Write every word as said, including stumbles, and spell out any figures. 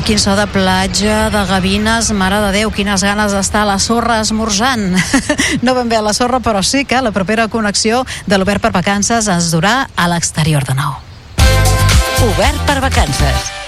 quin so de platja, de gavines, mare de Déu, quines ganes d'estar a la sorra esmorzant. No ben bé a la sorra, però sí que la propera connexió de l'Obert per Vacances ens durà a l'exterior de nou. Obert per Vacances.